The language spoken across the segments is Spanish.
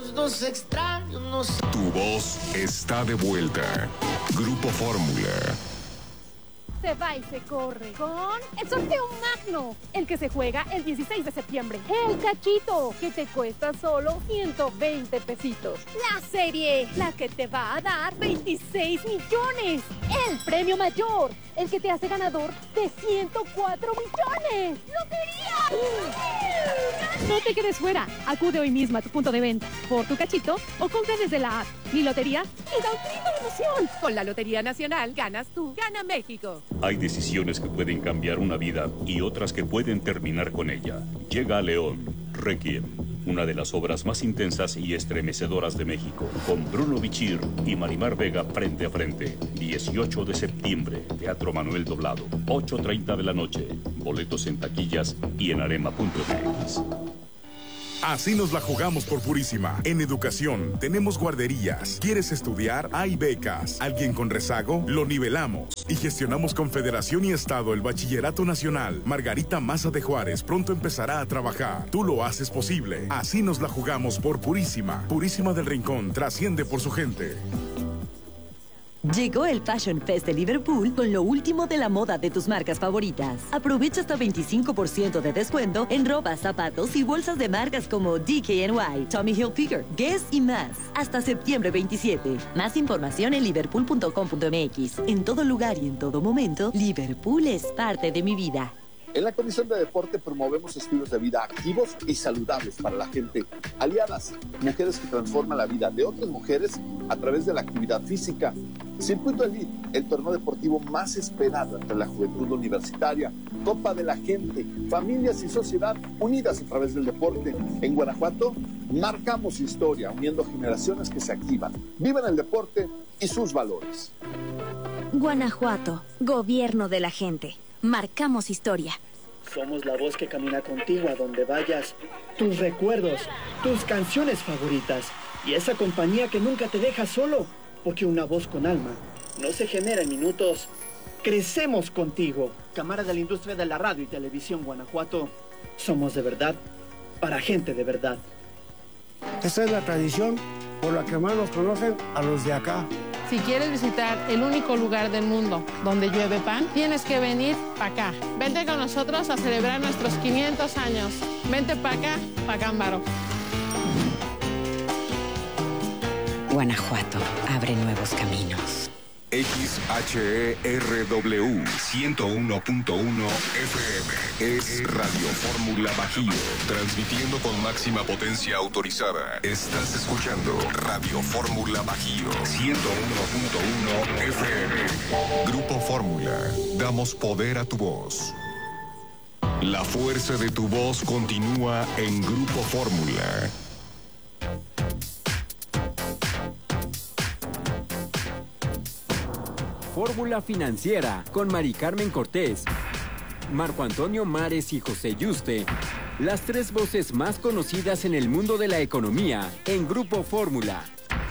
Los dos extraños. Tu voz está de vuelta. Grupo Fórmula. Se va y se corre con el sorteo magno, el que se juega el 16 de septiembre. El cachito, que te cuesta solo 120 pesitos. La serie, la que te va a dar 26 millones. El premio mayor, el que te hace ganador de 104 millones. ¡Lotería! No te quedes fuera. Acude hoy mismo a tu punto de venta por tu cachito o compra desde la app Mi Lotería y da un grito de emoción. Con la Lotería Nacional ganas tú, gana México. Hay decisiones que pueden cambiar una vida y otras que pueden terminar con ella. Llega a León, Requiem, una de las obras más intensas y estremecedoras de México, con Bruno Bichir y Marimar Vega frente a frente. 18 de septiembre, Teatro Manuel Doblado, 8:30 de la noche. Boletos en taquillas y en arema.mx. Así nos la jugamos por Purísima. En educación, tenemos guarderías. ¿Quieres estudiar? Hay becas. ¿Alguien con rezago? Lo nivelamos. Y gestionamos con Federación y Estado el Bachillerato Nacional. Margarita Maza de Juárez pronto empezará a trabajar. Tú lo haces posible. Así nos la jugamos por Purísima. Purísima del Rincón trasciende por su gente. Llegó el Fashion Fest de Liverpool con lo último de la moda de tus marcas favoritas. Aprovecha hasta 25% de descuento en ropa, zapatos y bolsas de marcas como DKNY, Tommy Hilfiger, Guess y más. Hasta septiembre 27. Más información en liverpool.com.mx. En todo lugar y en todo momento, Liverpool es parte de mi vida. En la Comisión de Deporte promovemos estilos de vida activos y saludables para la gente. Aliadas, mujeres que transforman la vida de otras mujeres a través de la actividad física. Circuito Elite, el torneo deportivo más esperado entre la juventud universitaria. Copa de la Gente, familias y sociedad unidas a través del deporte. En Guanajuato, marcamos historia, uniendo generaciones que se activan, viven el deporte y sus valores. Guanajuato, gobierno de la gente. Marcamos historia. Somos la voz que camina contigo a donde vayas. Tus recuerdos, tus canciones favoritas y esa compañía que nunca te deja solo, porque una voz con alma no se genera en minutos. Crecemos contigo. Cámara de la Industria de la Radio y Televisión Guanajuato. Somos de verdad, para gente de verdad. Esta es la tradición por la que más nos conocen a los de acá. Si quieres visitar el único lugar del mundo donde llueve pan, tienes que venir para acá. Vente con nosotros a celebrar nuestros 500 años. Vente para acá, pa' Cámbaro. Guanajuato abre nuevos caminos. XHERW 101.1 FM es Radio Fórmula Bajío, transmitiendo con máxima potencia autorizada. Estás escuchando Radio Fórmula Bajío 101.1 FM. Grupo Fórmula, damos poder a tu voz. La fuerza de tu voz continúa en Grupo Fórmula. Fórmula Financiera con Mari Carmen Cortés, Marco Antonio Mares y José Yuste, las tres voces más conocidas en el mundo de la economía en Grupo Fórmula.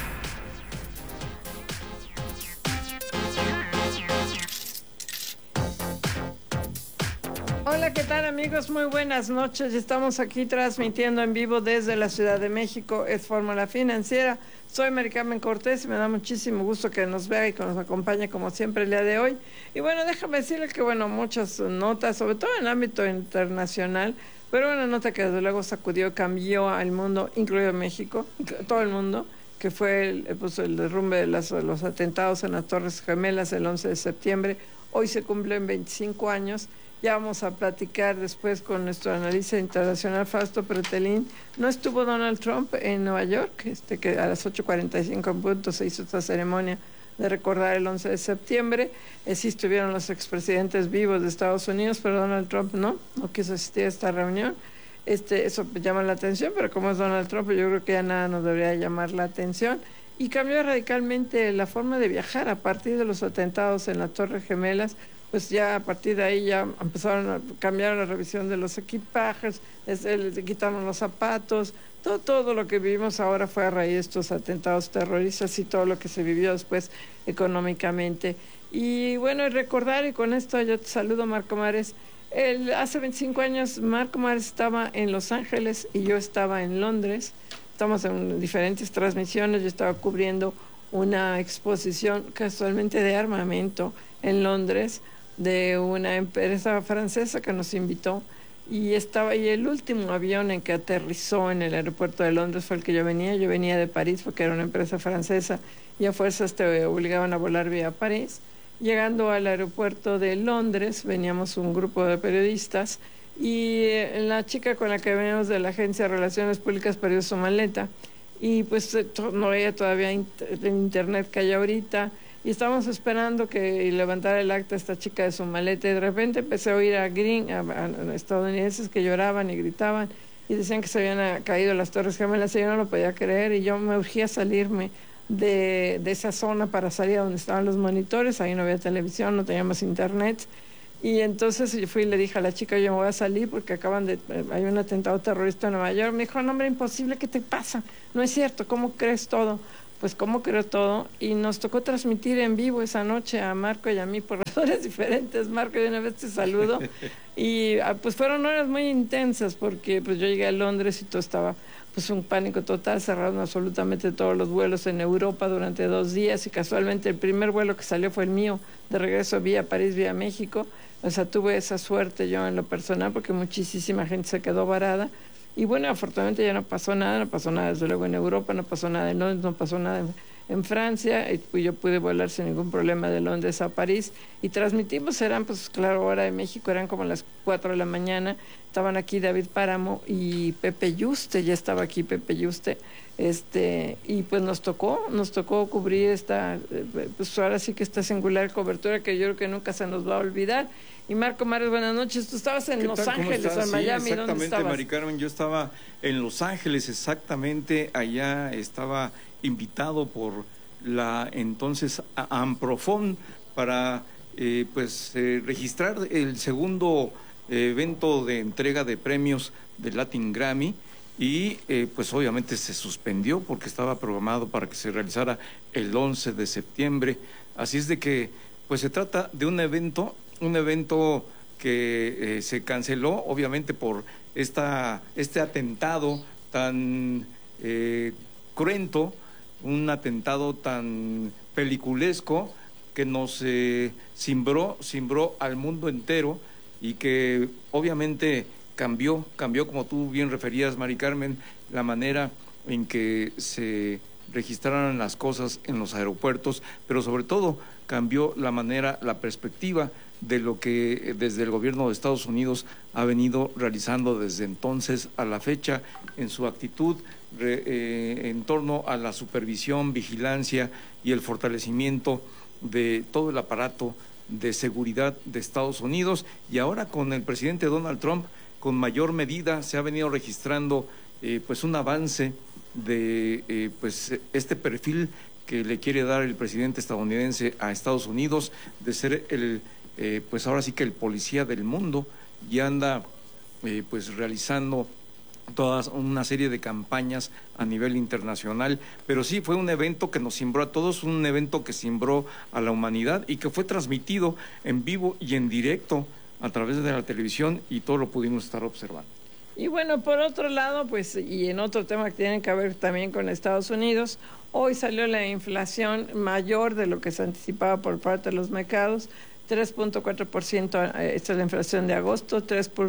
Hola, ¿qué tal amigos? Muy buenas noches. Estamos aquí transmitiendo en vivo desde la Ciudad de México. Es Fórmula Financiera. Soy Mari Carmen Cortés y me da muchísimo gusto que nos vea y que nos acompañe como siempre el día de hoy. Y bueno, déjame decirles que muchas notas, sobre todo en el ámbito internacional, pero una nota que desde luego sacudió, cambió al mundo, incluido México, todo el mundo, que fue el derrumbe de los atentados en las Torres Gemelas el 11 de septiembre. Hoy se cumplen 25 años. Ya vamos a platicar después con nuestro analista internacional Fausto Pretelín. No estuvo Donald Trump en Nueva York, que a las 8:45 en punto se hizo esta ceremonia de recordar el 11 de septiembre. Sí estuvieron los expresidentes vivos de Estados Unidos, pero Donald Trump no quiso asistir a esta reunión. Eso llama la atención, pero como es Donald Trump, yo creo que ya nada nos debería llamar la atención. Y cambió radicalmente la forma de viajar a partir de los atentados en las Torres Gemelas. Pues ya a partir de ahí ya cambiaron la revisión de los equipajes, le quitaron los zapatos, todo lo que vivimos ahora fue a raíz de estos atentados terroristas y todo lo que se vivió después económicamente. Y bueno, recordar, y con esto yo te saludo, Marco Mares. Hace 25 años Marco Mares estaba en Los Ángeles y yo estaba en Londres, estamos en diferentes transmisiones. Yo estaba cubriendo una exposición casualmente de armamento en Londres de una empresa francesa que nos invitó, y estaba ahí el último avión en que aterrizó en el aeropuerto de Londres fue el que yo venía de París porque era una empresa francesa y a fuerzas te obligaban a volar vía París. Llegando al aeropuerto de Londres veníamos un grupo de periodistas y la chica con la que veníamos de la Agencia de Relaciones Públicas perdió su maleta y pues no veía todavía en internet que hay ahorita, y estábamos esperando que levantara el acta esta chica de su maleta, y de repente empecé a oír a estadounidenses que lloraban y gritaban y decían que se habían caído las Torres Gemelas, y yo no lo podía creer, y yo me urgía salirme de esa zona para salir a donde estaban los monitores. Ahí no había televisión, no teníamos internet, y entonces yo fui y le dije a la chica, yo me voy a salir porque hay un atentado terrorista en Nueva York. Me dijo, no, hombre, imposible, ¿qué te pasa? No es cierto, ¿cómo crees todo? Pues cómo creo todo, y nos tocó transmitir en vivo esa noche a Marco y a mí por razones diferentes. Marco, de una vez te saludo, y pues fueron horas muy intensas porque pues yo llegué a Londres y todo estaba pues un pánico total, cerraron absolutamente todos los vuelos en Europa durante 2 días, y casualmente el primer vuelo que salió fue el mío, de regreso vía París, vía México. O sea, tuve esa suerte yo en lo personal porque muchísima gente se quedó varada. Y bueno, afortunadamente ya no pasó nada desde luego en Europa, no pasó nada en Londres, no pasó nada en Francia, y pues yo pude volar sin ningún problema de Londres a París, y transmitimos, eran pues claro, hora de México, eran como las 4 de la mañana, estaban aquí David Páramo y Pepe Yuste, ya estaba aquí Pepe Yuste, y pues nos tocó cubrir pues ahora sí que esta singular cobertura que yo creo que nunca se nos va a olvidar. Y Marco Mares, buenas noches. Tú estabas en Los Ángeles o en Miami. Exactamente, ¿dónde estabas? Mari Carmen, yo estaba en Los Ángeles, exactamente. Allá estaba invitado por la entonces Amprofon para registrar el segundo evento de entrega de premios de Latin Grammy, y pues obviamente se suspendió porque estaba programado para que se realizara el 11 de septiembre. Así es de que pues se trata de un evento que se canceló obviamente por este atentado tan cruento, un atentado tan peliculesco que nos cimbró al mundo entero, y que obviamente cambió, como tú bien referías, Mari Carmen, la manera en que se registraron las cosas en los aeropuertos, pero sobre todo cambió la perspectiva de lo que desde el gobierno de Estados Unidos ha venido realizando desde entonces a la fecha en su actitud en torno a la supervisión, vigilancia y el fortalecimiento de todo el aparato de seguridad de Estados Unidos. Y ahora con el presidente Donald Trump, con mayor medida se ha venido registrando pues un avance de este perfil que le quiere dar el presidente estadounidense a Estados Unidos de ser pues ahora sí que el policía del mundo, y anda pues realizando toda una serie de campañas a nivel internacional. Pero sí, fue un evento que nos cimbró a todos, un evento que cimbró a la humanidad y que fue transmitido en vivo y en directo a través de la televisión, y todo lo pudimos estar observando. Y bueno, por otro lado, pues, y en otro tema que tiene que ver también con Estados Unidos, hoy salió la inflación mayor de lo que se anticipaba por parte de los mercados, 3.4%, esta es la inflación de agosto,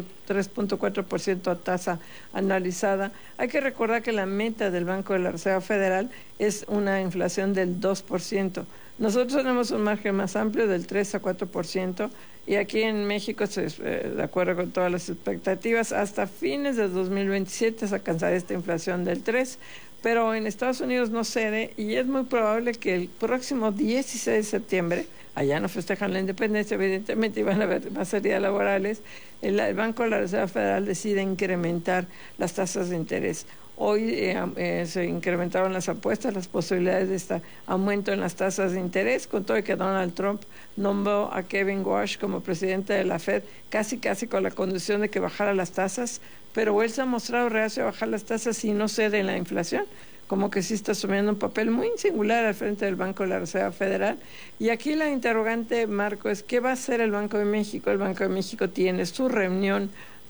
3.4% a tasa anualizada. Hay que recordar que la meta del Banco de la Reserva Federal es una inflación del 2%. Nosotros tenemos un margen más amplio del 3 a 4%, y aquí en México, de acuerdo con todas las expectativas, hasta fines de 2027 se alcanzará esta inflación del 3%. Pero en Estados Unidos no cede, y es muy probable que el próximo 16 de septiembre, allá no festejan la independencia, evidentemente, y van a haber más días laborales, el Banco de la Reserva Federal decide incrementar las tasas de interés. Hoy se incrementaron las apuestas, las posibilidades de este aumento en las tasas de interés, con todo y que Donald Trump nombró a Kevin Warsh como presidente de la Fed, casi con la condición de que bajara las tasas, pero él se ha mostrado reacio a bajar las tasas y no cede en la inflación, como que sí está asumiendo un papel muy singular al frente del Banco de la Reserva Federal. Y aquí la interrogante, Marco, es ¿qué va a hacer el Banco de México? El Banco de México tiene su reunión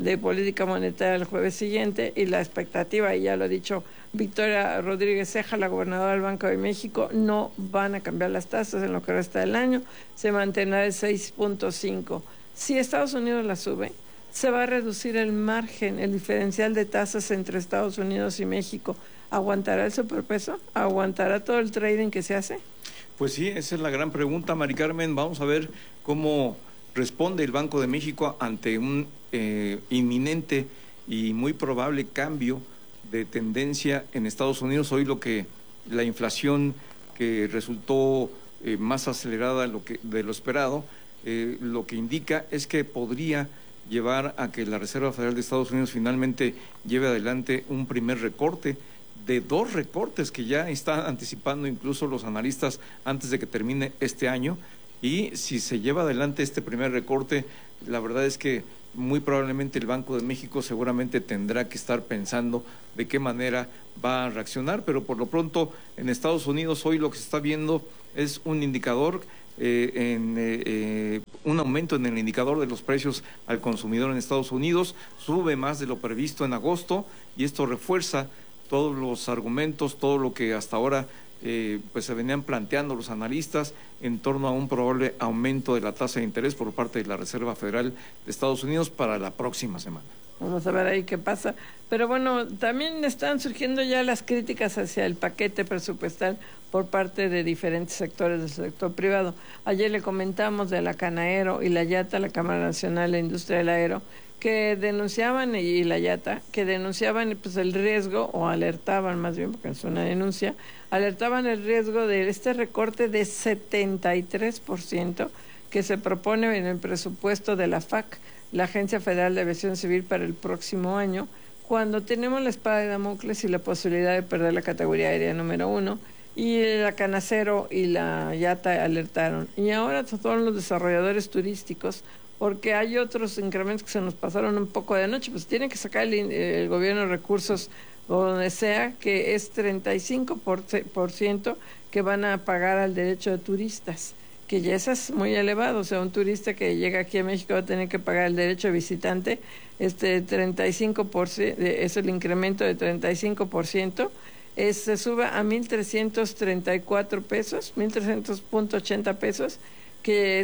de política monetaria el jueves siguiente, y la expectativa, y ya lo ha dicho Victoria Rodríguez Ceja, la gobernadora del Banco de México, no van a cambiar las tasas en lo que resta del año, se mantendrá el 6.5. Si Estados Unidos la sube, se va a reducir el margen, el diferencial de tasas entre Estados Unidos y México. ¿Aguantará el superpeso? ¿Aguantará todo el trading que se hace? Pues sí, esa es la gran pregunta, Mari Carmen. Vamos a ver cómo responde el Banco de México ante un inminente y muy probable cambio de tendencia en Estados Unidos. Hoy la inflación que resultó más acelerada de lo esperado, lo que indica es que podría llevar a que la Reserva Federal de Estados Unidos finalmente lleve adelante un primer recorte de 2 recortes que ya están anticipando incluso los analistas antes de que termine este año. Y si se lleva adelante este primer recorte, la verdad es que muy probablemente el Banco de México seguramente tendrá que estar pensando de qué manera va a reaccionar, pero por lo pronto en Estados Unidos hoy lo que se está viendo es un indicador, un aumento en el indicador de los precios al consumidor en Estados Unidos, sube más de lo previsto en agosto, y esto refuerza todos los argumentos, todo lo que hasta ahora pues se venían planteando los analistas en torno a un probable aumento de la tasa de interés por parte de la Reserva Federal de Estados Unidos para la próxima semana. Vamos a ver ahí qué pasa. Pero bueno, también están surgiendo ya las críticas hacia el paquete presupuestal por parte de diferentes sectores del sector privado. Ayer le comentamos de la Canaero y la IATA, la Cámara Nacional de Industria del Aero, que denunciaban, y la IATA, que denunciaban pues el riesgo, o alertaban más bien, porque es una denuncia, alertaban el riesgo de este recorte de 73% que se propone en el presupuesto de la FAC, la Agencia Federal de Aviación Civil, para el próximo año, cuando tenemos la espada de Damocles y la posibilidad de perder la categoría aérea número 1, y la Canacero y la IATA alertaron. Y ahora todos los desarrolladores turísticos, porque hay otros incrementos que se nos pasaron un poco de noche, pues tiene que sacar el gobierno recursos donde sea, que es 35% que van a pagar al derecho de turistas, que ya eso es muy elevado. O sea, un turista que llega aquí a México va a tener que pagar el derecho de visitante, 35%, es el incremento de 35%, se sube a 1,334 pesos, 1,300.80 pesos, que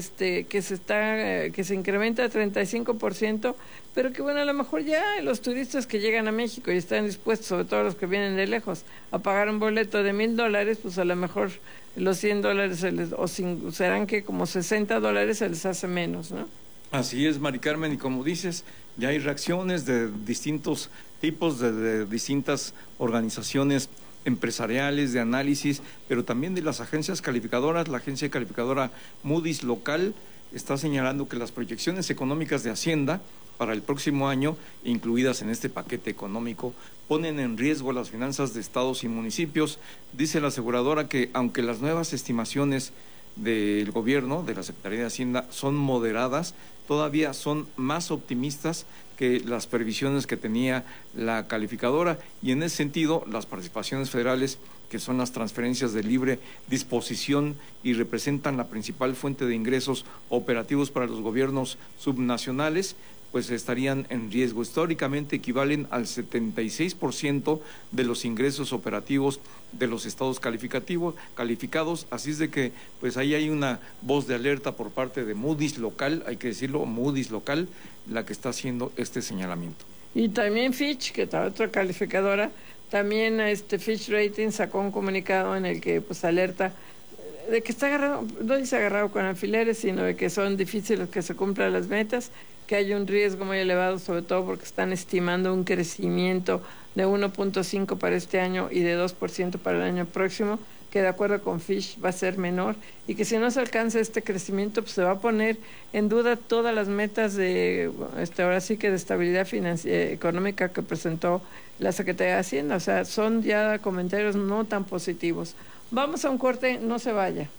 se incrementa a 35%, pero que bueno, a lo mejor ya los turistas que llegan a México y están dispuestos, sobre todo los que vienen de lejos, a pagar un boleto de $1,000, pues a lo mejor los $100 serán que como $60 se les hace menos, ¿no? Así es, Mari Carmen, y como dices, ya hay reacciones de distintos tipos, de distintas organizaciones empresariales, de análisis, pero también de las agencias calificadoras. La agencia calificadora Moody's local está señalando que las proyecciones económicas de Hacienda para el próximo año, incluidas en este paquete económico, ponen en riesgo las finanzas de estados y municipios. Dice la aseguradora que aunque las nuevas estimaciones del gobierno, de la Secretaría de Hacienda, son moderadas, todavía son más optimistas que las previsiones que tenía la calificadora, y en ese sentido las participaciones federales, que son las transferencias de libre disposición y representan la principal fuente de ingresos operativos para los gobiernos subnacionales, pues estarían en riesgo. Históricamente equivalen al 76% de los ingresos operativos de los estados calificados, así es de que pues ahí hay una voz de alerta por parte de Moody's local, hay que decirlo, Moody's local, la que está haciendo este señalamiento. Y también Fitch, que está otra calificadora, también Fitch Ratings sacó un comunicado en el que pues alerta de que está agarrado, no dice agarrado con alfileres, sino de que son difíciles que se cumplan las metas, que hay un riesgo muy elevado, sobre todo porque están estimando un crecimiento de 1.5 para este año y de 2% para el año próximo, que de acuerdo con Fitch va a ser menor, y que si no se alcanza este crecimiento, pues se va a poner en duda todas las metas de ahora sí que de estabilidad económica que presentó la Secretaría de Hacienda. O sea, son ya comentarios no tan positivos. Vamos a un corte, no se vaya.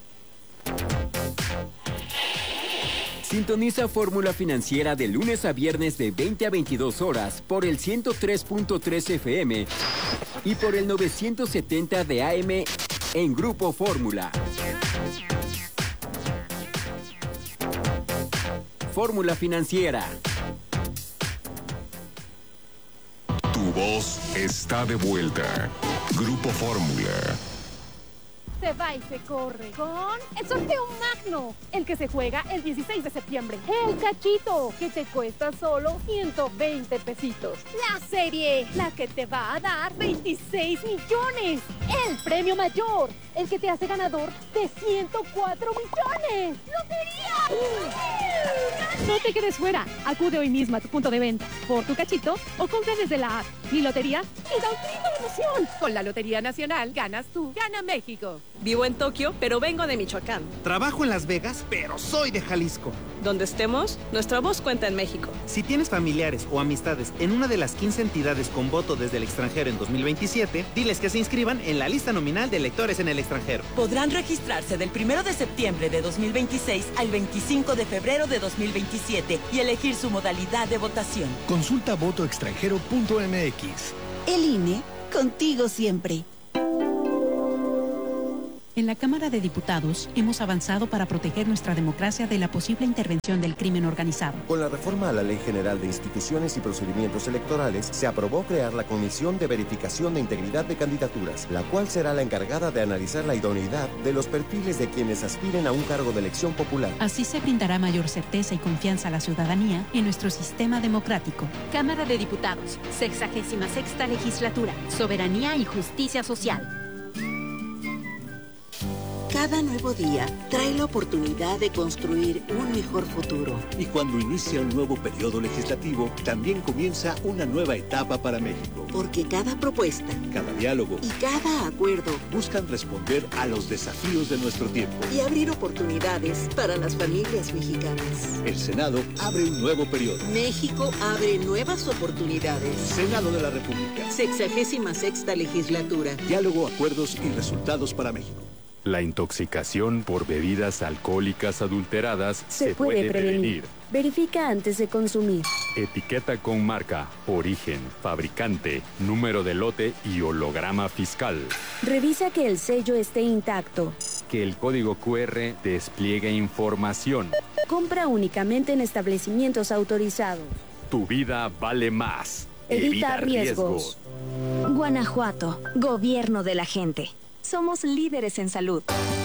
Sintoniza Fórmula Financiera de lunes a viernes de 20 a 22 horas por el 103.3 FM y por el 970 de AM en Grupo Fórmula. Fórmula Financiera. voz está de vuelta. Grupo Fórmula. Se va y se corre con el sorteo magno, el que se juega el 16 de septiembre. El cachito, que te cuesta solo 120 pesitos. La serie, la que te va a dar 26 millones. El premio mayor, el que te hace ganador de 104 millones. ¡Lotería! No te quedes fuera. Acude hoy mismo a tu punto de venta por tu cachito o compra desde la app. Mi lotería y da un grito de emoción. Con la Lotería Nacional ganas tú, gana México. Vivo en Tokio, pero vengo de Michoacán. Trabajo en Las Vegas, pero soy de Jalisco. Donde estemos, nuestra voz cuenta en México. Si tienes familiares o amistades en una de las 15 entidades con voto desde el extranjero en 2027, diles que se inscriban en la lista nominal de electores en el extranjero. Podrán registrarse del 1 de septiembre de 2026 al 25 de febrero de 2027 y elegir su modalidad de votación. Consulta votoextranjero.mx. El INE, contigo siempre. En la Cámara de Diputados hemos avanzado para proteger nuestra democracia de la posible intervención del crimen organizado. Con la reforma a la Ley General de Instituciones y Procedimientos Electorales, se aprobó crear la Comisión de Verificación de Integridad de Candidaturas, la cual será la encargada de analizar la idoneidad de los perfiles de quienes aspiren a un cargo de elección popular. Así se brindará mayor certeza y confianza a la ciudadanía en nuestro sistema democrático. Cámara de Diputados, 66ª Legislatura, Soberanía y Justicia Social. Cada nuevo día trae la oportunidad de construir un mejor futuro. Y cuando inicia un nuevo periodo legislativo, también comienza una nueva etapa para México. Porque cada propuesta, cada diálogo y cada acuerdo buscan responder a los desafíos de nuestro tiempo y abrir oportunidades para las familias mexicanas. El Senado abre un nuevo periodo. México abre nuevas oportunidades. Senado de la República. 66ª Legislatura. Diálogo, acuerdos y resultados para México. La intoxicación por bebidas alcohólicas adulteradas se puede prevenir. Verifica antes de consumir. Etiqueta con marca, origen, fabricante, número de lote y holograma fiscal. Revisa que el sello esté intacto. Que el código QR despliegue información. Compra únicamente en establecimientos autorizados. Tu vida vale más. Evita riesgos. Guanajuato, Gobierno de la gente. Somos líderes en salud.